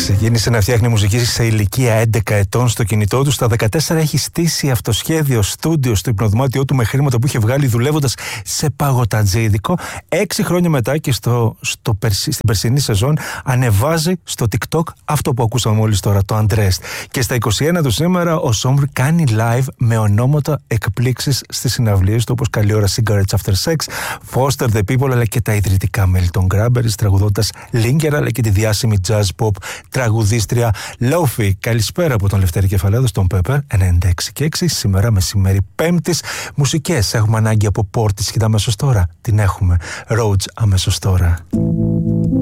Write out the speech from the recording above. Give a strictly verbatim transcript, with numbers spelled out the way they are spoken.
Ξεκίνησε να φτιάχνει μουσική σε ηλικία έντεκα ετών στο κινητό του. Στα δεκατέσσερα έχει στήσει αυτοσχέδιο στούντιο στο υπνοδωμάτιό του με χρήματα που είχε βγάλει δουλεύοντας σε παγωτατζίδικο. Έξι χρόνια μετά και στο, στο, στην περσινή σεζόν ανεβάζει στο TikTok αυτό που ακούσαμε μόλις τώρα, το Undressed. Και στα είκοσι ένα του σήμερα ο Sombr κάνει live με ονόματα εκπλήξεις στις συναυλίες του, όπως καλή ώρα Cigarettes After Sex, Foster the People, αλλά και τα ιδρυτικά μέλη των Cranberries, τραγουδώντας Linger, αλλά και τη διάσημη jazz pop τραγουδίστρια Lofi. Καλησπέρα από τον Λευτέρη Κεφαλέδο στον Pepper ενενήντα έξι και έξι. Σήμερα μεσημέρι Πέμπτης. Μουσικές έχουμε ανάγκη από Portishead αμέσως τώρα. Την έχουμε. Rhodes αμέσως τώρα.